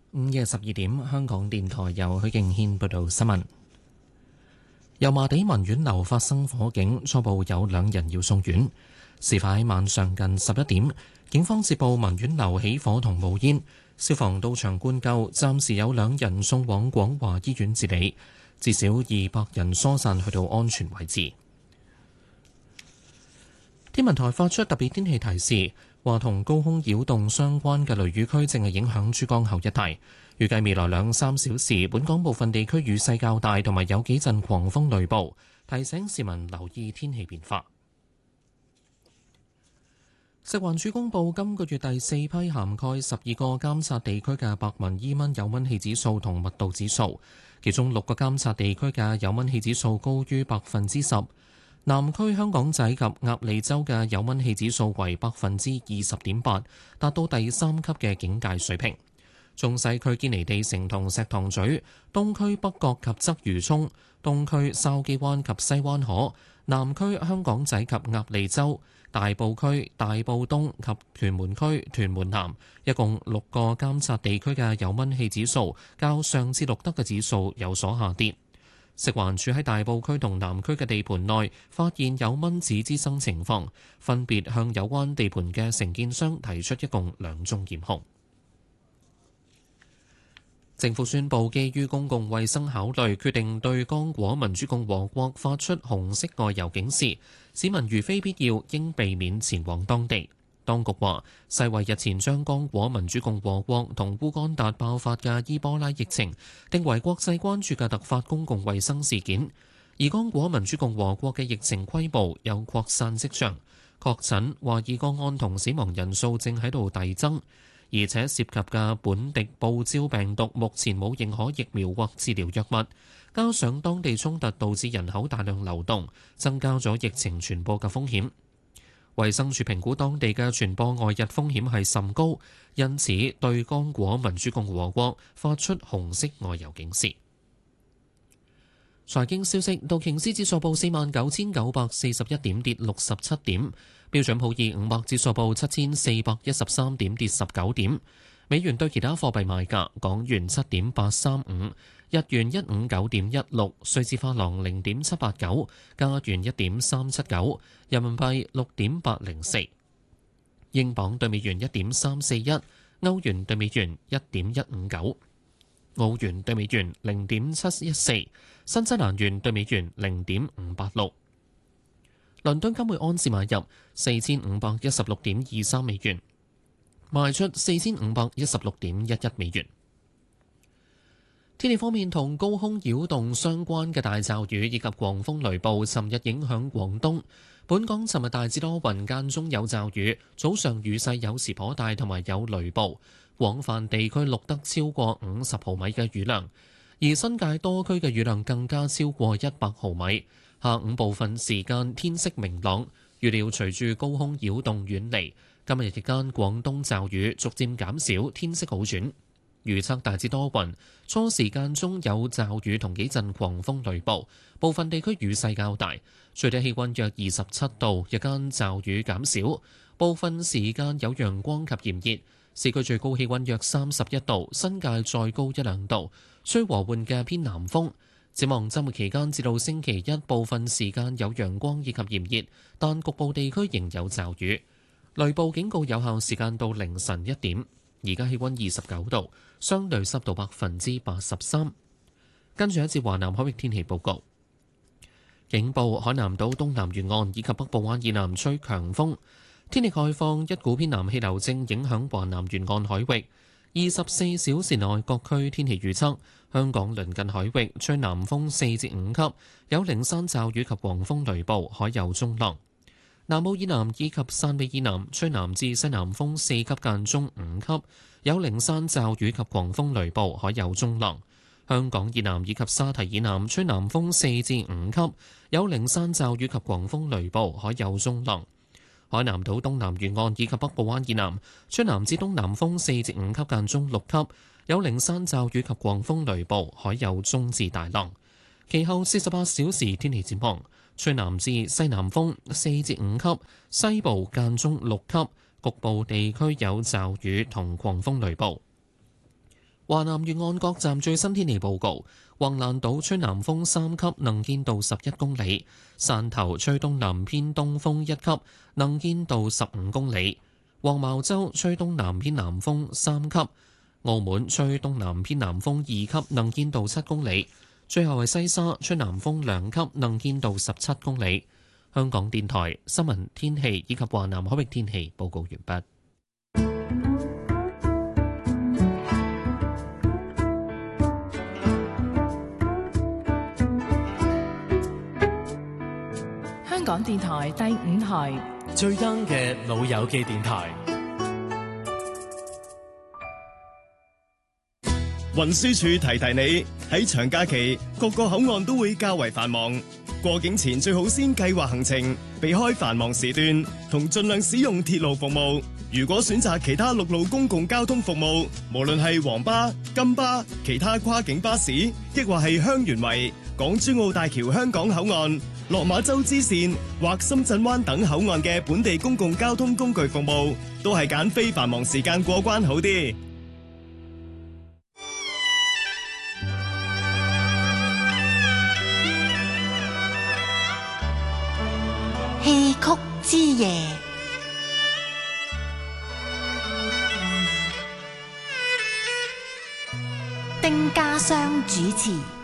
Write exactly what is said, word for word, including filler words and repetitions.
午夜十二點，香港電台由許敬軒報道新聞。油麻地文苑樓發生火警，初步有兩人要送院。事發喺晚上近十一點，警方接報文苑樓起火同冒煙，消防到場灌救，暫時有兩人送往廣華醫院治理，至少二百人疏散去到安全位置。天文台發出特別天氣提示，話同高空擾動相關嘅雷雨區正係影響珠江口一帶。預計未來兩三小時，本港部分地區雨勢較大，同埋有幾陣狂風雷暴，提醒市民留意天氣變化。食環署公布今個月第四批涵蓋十二個監察地區嘅白紋伊蚊有蚊氣指數同密度指數，其中六個監察地區嘅有蚊氣指數高於百分之十。南區香港仔及鴨脷洲嘅有蚊氣指數為百分之二十點八，達到第三級嘅警戒水平。中西區堅尼地城同石塘咀、東區北角及鰂魚涌、東區筲箕灣及西灣河、南區香港仔及鴨脷洲、大埔區、大埔東及屯門區屯門南，一共六個監察地區嘅有蚊氣指數，較上次錄得嘅指數有所下跌。食環署喺大埔區同南區嘅地盤內發現有蚊子滋生情況，分別向有關地盤嘅承建商提出一共兩宗檢控。政府宣布，基於公共衛生考慮，決定對剛果民主共和國發出紅色外遊警示，市民如非必要應避免前往當地。當局話，世衛日前將剛果民主共和國同烏干達爆發嘅伊波拉疫情定為國際關注嘅突發公共衛生事件，而剛果民主共和國嘅疫情規模有擴散跡象，確診、懷疑個案同死亡人數正喺度遞增，而且涉及嘅本地報招病毒目前冇認可疫苗或治療藥物，加上當地衝突導致人口大量流動，增加咗疫情傳播嘅風險。衛生署評估當地嘅傳播外溢風險係甚高，因此對剛果民主共和國發出紅色外遊警示。財經消息，道瓊斯指數報四萬九千九百四十一點，跌六十七點；標準普爾五百指數報七千四百一十三點，跌十九點。美元對其他貨幣賣價：港元七點八三五，日元一五九點一六，瑞士法郎零點七八九，加元一點三七九，人民幣六點八零四，英鎊對美元一點三四一，歐元對美元一點一五九，澳元對美元零點七一四，新西蘭元對美元零點五八六。倫敦金每安士買入四千五百一十六點二三美元，賣出四千五百一十六點一一美元。天氣方面，同高空擾動相關嘅大驟雨以及狂風雷暴，尋日影響廣東。本港尋日大致多雲，間中有驟雨，早上雨勢有時頗大，同埋有雷暴。廣泛地區錄得超過五十毫米嘅雨量，而新界多區嘅雨量更加超過一百毫米。下午部分時間天色明朗，預料隨住高空擾動遠離，今日日間廣東驟雨逐漸減少，天色好轉。預測大致多雲，初時間中有驟雨同幾陣狂風雷暴，部分地區雨勢較大，最低氣溫約二十七度，日間驟雨減少，部分時間有陽光及炎熱，市區最高氣溫約三十一度，新界再高一兩度，吹和緩嘅偏南風。展望週末期間至到星期一，部分時間有陽光以及炎熱，但局部地區仍有驟雨，雷暴警告有效時間到凌晨一點。而家氣溫二十九度，相對濕度百分之八十三。跟住一節華南海域天氣報告，警報：海南島東南沿岸以及北部灣以南吹強風。天氣概況：一股偏南氣流正影響華南沿岸海域。二十四小時內各區天氣預測：香港鄰近海域吹南風四至五級，有零散驟雨及狂風雷暴，海有中浪。南澳以南以及汕尾以南吹南至西南風四級間中五級，有零散驟雨及狂風雷暴，海有中浪。香港以南以及沙堤以南吹南風四至五級，有零散驟雨及狂風雷暴，海有中浪。海南島東南沿岸以及北部灣以南吹南至東南風四至五級間中六級，有零散驟雨及狂風雷暴，海有中至大浪。其後四十八小時天氣展望。吹南至西南風四至五級，西部間中六級，局部地區有驟雨同狂風雷暴。 華南沿岸各站最新天氣報告：橫瀾島吹南風三級，能見度十一公里；汕頭吹東南偏東風一級，能見度十五公里；黃茅洲吹東南偏南風三級；澳門吹東南偏南風二級，能見度七公里；最後係西沙吹南風兩級，能見度十七公里。香港電台新聞天氣以及華南海域天氣報告完畢。 香港電台第五台最 young 嘅老友記電台。 運輸署提提你，喺長假期各個口岸都會較為繁忙，過境前最好先計劃行程，避開繁忙時段，同盡量使用鐵路服務。如果選擇其他陸路公共交通服務，無論係黃巴、金巴、其他跨境巴士，亦或係香園圍、港珠澳大橋香港口岸、落馬洲支線或深圳灣等口岸嘅本地公共交通工具服務，都係揀非繁忙時間過關好啲。 戲曲之夜，丁家湘主持。